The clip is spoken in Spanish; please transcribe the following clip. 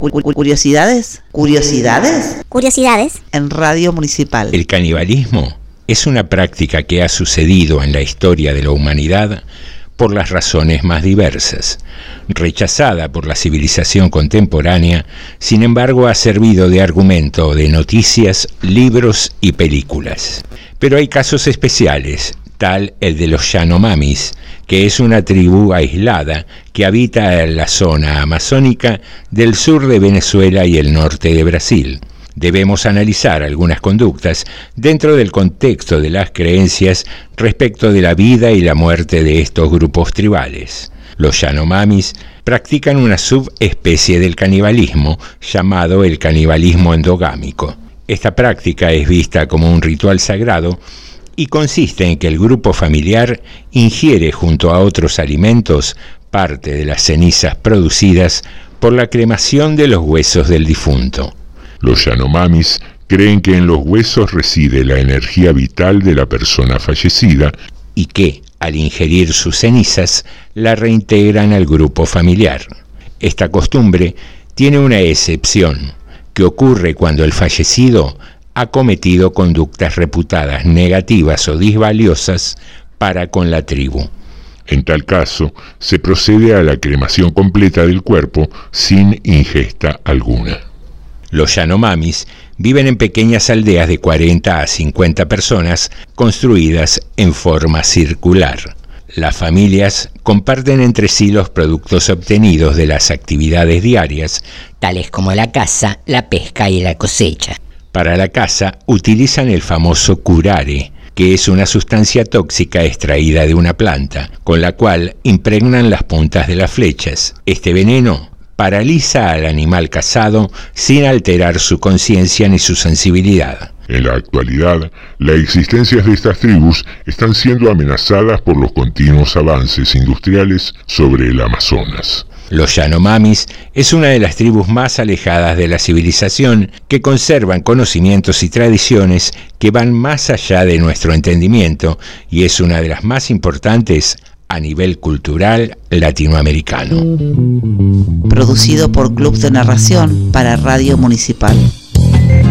Curiosidades. ¿Curiosidades? Curiosidades. En Radio Municipal. El canibalismo es una práctica que ha sucedido en la historia de la humanidad por las razones más diversas. Rechazada por la civilización contemporánea, sin embargo ha servido de argumento de noticias, libros y películas. Pero hay casos especiales, tal el de los Yanomamis, que es una tribu aislada que habita en la zona amazónica del sur de Venezuela y el norte de Brasil. Debemos analizar algunas conductas dentro del contexto de las creencias respecto de la vida y la muerte de estos grupos tribales. Los Yanomamis practican una subespecie del canibalismo llamado el canibalismo endogámico. Esta práctica es vista como un ritual sagrado y consiste en que el grupo familiar ingiere junto a otros alimentos parte de las cenizas producidas por la cremación de los huesos del difunto. Los Yanomamis creen que en los huesos reside la energía vital de la persona fallecida y que, al ingerir sus cenizas, la reintegran al grupo familiar. Esta costumbre tiene una excepción, que ocurre cuando el fallecido ha cometido conductas reputadas negativas o disvaliosas para con la tribu. En tal caso, se procede a la cremación completa del cuerpo sin ingesta alguna. Los Yanomamis viven en pequeñas aldeas de 40 a 50 personas construidas en forma circular. Las familias comparten entre sí los productos obtenidos de las actividades diarias, tales como la caza, la pesca y la cosecha. Para la caza utilizan el famoso curare, que es una sustancia tóxica extraída de una planta, con la cual impregnan las puntas de las flechas. Este veneno paraliza al animal cazado sin alterar su conciencia ni su sensibilidad. En la actualidad, las existencias de estas tribus están siendo amenazadas por los continuos avances industriales sobre el Amazonas. Los Yanomamis es una de las tribus más alejadas de la civilización que conservan conocimientos y tradiciones que van más allá de nuestro entendimiento y es una de las más importantes a nivel cultural latinoamericano. Producido por Club de Narración para Radio Municipal.